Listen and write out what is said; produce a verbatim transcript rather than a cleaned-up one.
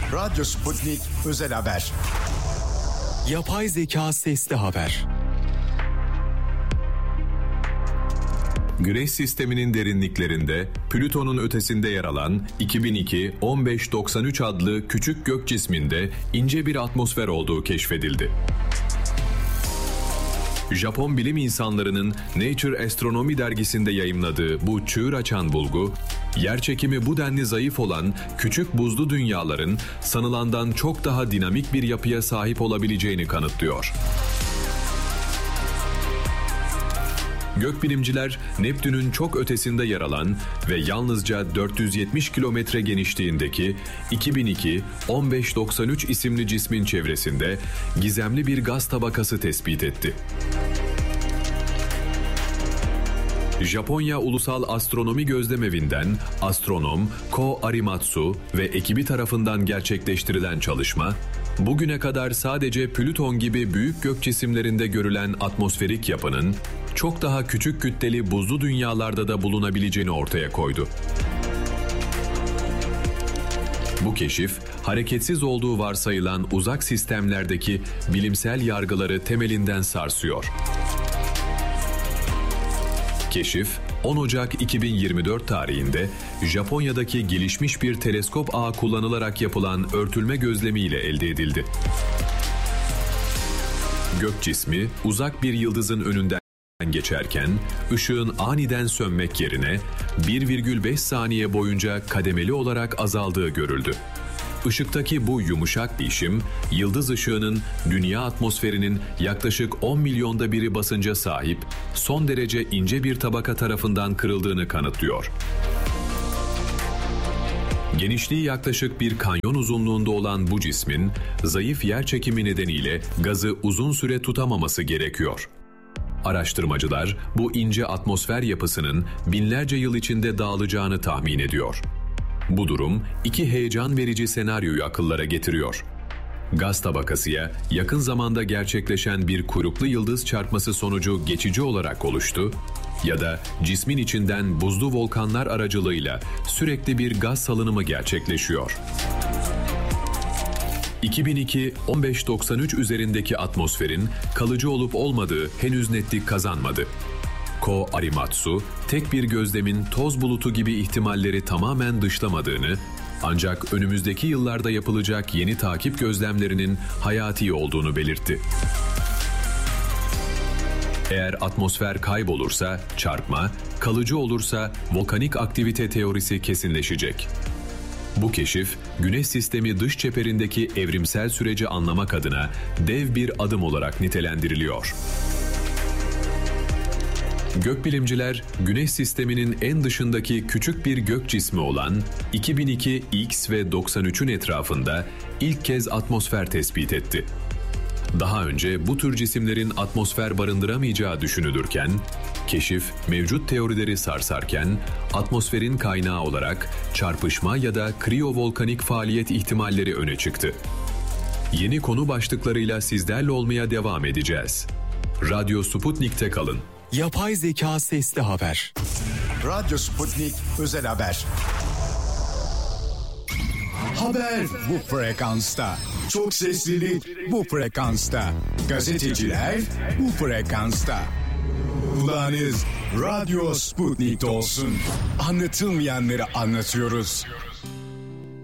Radyo Sputnik Özel Haber. Yapay zeka sesli haber. Güneş sisteminin derinliklerinde, Plüton'un ötesinde yer alan iki bin iki on beş doksan üç adlı küçük gök cisminde ince bir atmosfer olduğu keşfedildi. Japon bilim insanlarının Nature Astronomy dergisinde yayımladığı bu çığır açan bulgu, yerçekimi bu denli zayıf olan küçük buzlu dünyaların sanılandan çok daha dinamik bir yapıya sahip olabileceğini kanıtlıyor. Gökbilimciler, Neptün'ün çok ötesinde yer alan ve yalnızca dört yüz yetmiş kilometre genişliğindeki iki bin iki on beş doksan üç isimli cismin çevresinde gizemli bir gaz tabakası tespit etti. Japonya Ulusal Astronomi Gözlemevi'nden astronom Ko Arimatsu ve ekibi tarafından gerçekleştirilen çalışma, bugüne kadar sadece Plüton gibi büyük gök cisimlerinde görülen atmosferik yapının çok daha küçük kütleli buzlu dünyalarda da bulunabileceğini ortaya koydu. Bu keşif, hareketsiz olduğu varsayılan uzak sistemlerdeki bilimsel yargıları temelinden sarsıyor. Keşif, on Ocak iki bin yirmi dört tarihinde Japonya'daki gelişmiş bir teleskop ağı kullanılarak yapılan örtülme gözlemiyle elde edildi. Gök cismi uzak bir yıldızın önünden geçerken ışığın aniden sönmek yerine bir virgül beş saniye boyunca kademeli olarak azaldığı görüldü. Işıktaki bu yumuşak değişim, yıldız ışığının dünya atmosferinin yaklaşık on milyonda biri basınca sahip son derece ince bir tabaka tarafından kırıldığını kanıtlıyor. Genişliği yaklaşık bir kanyon uzunluğunda olan bu cismin zayıf yerçekimi nedeniyle gazı uzun süre tutamaması gerekiyor. Araştırmacılar bu ince atmosfer yapısının binlerce yıl içinde dağılacağını tahmin ediyor. Bu durum iki heyecan verici senaryoyu akıllara getiriyor. Gaz tabakasıya yakın zamanda gerçekleşen bir kuyruklu yıldız çarpması sonucu geçici olarak oluştu ya da cismin içinden buzlu volkanlar aracılığıyla sürekli bir gaz salınımı gerçekleşiyor. iki bin iki on beş doksan üç üzerindeki atmosferin kalıcı olup olmadığı henüz netlik kazanmadı. Ko Arimatsu, tek bir gözlemin toz bulutu gibi ihtimalleri tamamen dışlamadığını, ancak önümüzdeki yıllarda yapılacak yeni takip gözlemlerinin hayati olduğunu belirtti. Eğer atmosfer kaybolursa çarpma, kalıcı olursa volkanik aktivite teorisi kesinleşecek. Bu keşif, Güneş sistemi dış çeperindeki evrimsel süreci anlamak adına dev bir adım olarak nitelendiriliyor. Gökbilimciler, Güneş sisteminin en dışındaki küçük bir gök cismi olan iki bin iki X ve doksan üçün etrafında ilk kez atmosfer tespit etti. Daha önce bu tür cisimlerin atmosfer barındıramayacağı düşünülürken, keşif mevcut teorileri sarsarken atmosferin kaynağı olarak çarpışma ya da kriyovolkanik faaliyet ihtimalleri öne çıktı. Yeni konu başlıklarıyla sizlerle olmaya devam edeceğiz. Radyo Sputnik'te kalın. Yapay zeka sesli haber. Radyo Sputnik Özel Haber. Haber bu frekansta. Çok seslilik bu frekansta. Gazeteciler bu frekansta. Kulağınız Radyo Sputnik'te olsun. Anlatılmayanları anlatıyoruz.